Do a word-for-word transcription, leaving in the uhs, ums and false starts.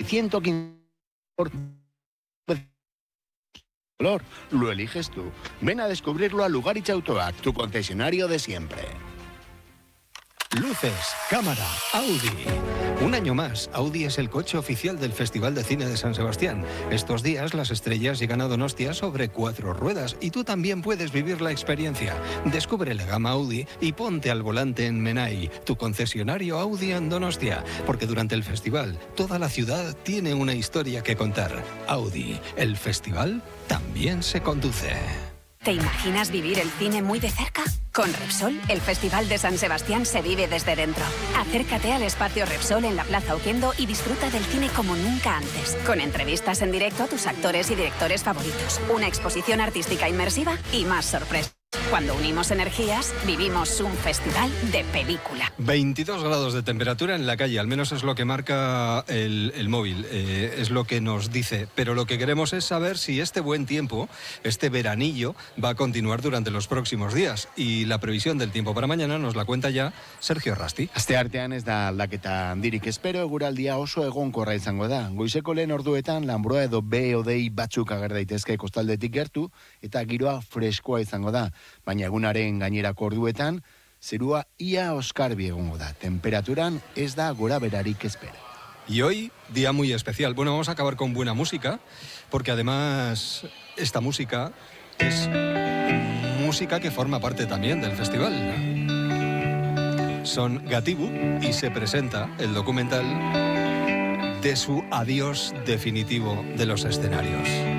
ciento quince por color. Lo eliges tú. Ven a descubrirlo a Lugaritz Autoac, tu concesionario de siempre. Luces, cámara, Audi. Un año más, Audi es el coche oficial del Festival de Cine de San Sebastián. Estos días las estrellas llegan a Donostia sobre cuatro ruedas y tú también puedes vivir la experiencia. Descubre la gama Audi y ponte al volante en Menai, tu concesionario Audi en Donostia. Porque durante el festival, toda la ciudad tiene una historia que contar. Audi, el festival también se conduce. ¿Te imaginas vivir el cine muy de cerca? Con Repsol, el Festival de San Sebastián se vive desde dentro. Acércate al espacio Repsol en la Plaza Oquendo y disfruta del cine como nunca antes. Con entrevistas en directo a tus actores y directores favoritos, una exposición artística inmersiva y más sorpresas. Cuando unimos energías, vivimos un festival de película. veintidós grados de temperatura en la calle, al menos es lo que marca el, el móvil, eh, es lo que nos dice. Pero lo que queremos es saber si este buen tiempo, este veranillo, va a continuar durante los próximos días. Y la previsión del tiempo para mañana nos la cuenta ya Sergio Rasti. Asteartean ez da aldaketa handirik espero, eguraldia oso egonkorra izango da. Goizeko lehen orduetan lanbroa edo be-hodei batzuk ager daitezke kostaldetik gertu eta giroa freskoa izango da. Baina egunaren gainerako orduetan, zerua ia oskarbi egongo da. Temperaturan ez da gora berarik espera. Y hoy, día muy especial. Bueno, vamos a acabar con buena música, porque además esta música es música que forma parte también del festival. Son Gatibu y se presenta el documental de su adiós definitivo de los escenarios.